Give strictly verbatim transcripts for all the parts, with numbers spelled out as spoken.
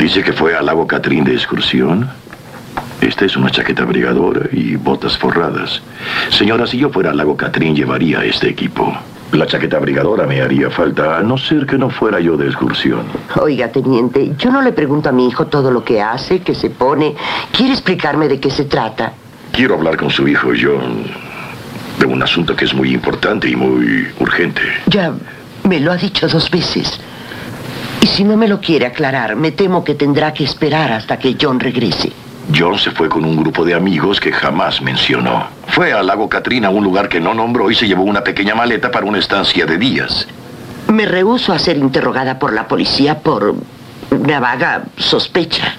Dice que fue al lago Catrín de excursión. Esta es una chaqueta abrigadora y botas forradas. Señora, si yo fuera al lago Catrín, llevaría este equipo. La chaqueta abrigadora me haría falta, a no ser que no fuera yo de excursión. Oiga, teniente, yo no le pregunto a mi hijo todo lo que hace, que se pone. ¿Quiere explicarme de qué se trata? Quiero hablar con su hijo, John, de un asunto que es muy importante y muy urgente. Ya me lo ha dicho dos veces. Y si no me lo quiere aclarar, me temo que tendrá que esperar hasta que John regrese. John se fue con un grupo de amigos que jamás mencionó. Fue al lago Catrín, a un lugar que no nombró, y se llevó una pequeña maleta para una estancia de días. Me rehúso a ser interrogada por la policía por una vaga sospecha.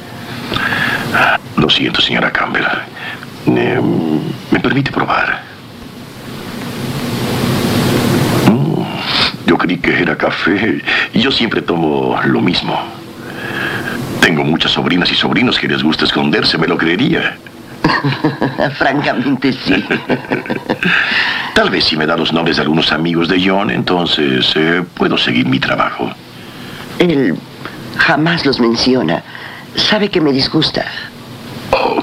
Lo siento, señora Campbell. ¿Me, ¿me permite probar? Mm, yo creí que era café. Y yo siempre tomo lo mismo. Tengo muchas sobrinas y sobrinos que les gusta esconderse, me lo creería. Francamente, sí. Tal vez si me da los nombres de algunos amigos de John, entonces eh, puedo seguir mi trabajo. Él jamás los menciona. Sabe que me disgusta. Oh.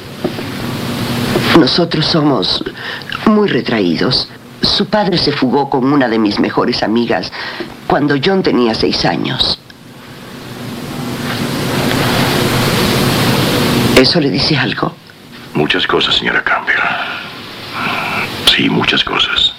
Nosotros somos muy retraídos. Su padre se fugó con una de mis mejores amigas cuando John tenía seis años. ¿Eso le dice algo? Muchas cosas, señora Campbell. Sí, muchas cosas.